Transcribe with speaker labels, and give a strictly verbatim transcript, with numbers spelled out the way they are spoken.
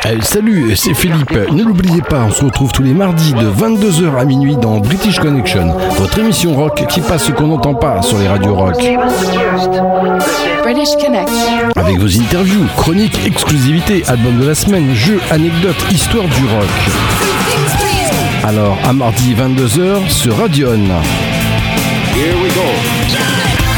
Speaker 1: Euh, salut, c'est Philippe. Ne l'oubliez pas, on se retrouve tous les mardis de vingt-deux heures à minuit dans British Connection, votre émission rock qui passe ce qu'on n'entend pas sur les radios rock.
Speaker 2: British Connection.
Speaker 1: Avec vos interviews, chroniques, exclusivités, albums de la semaine, jeux, anecdotes, histoire du rock. Alors, à mardi vingt-deux heures sur Radion.
Speaker 3: Here we go.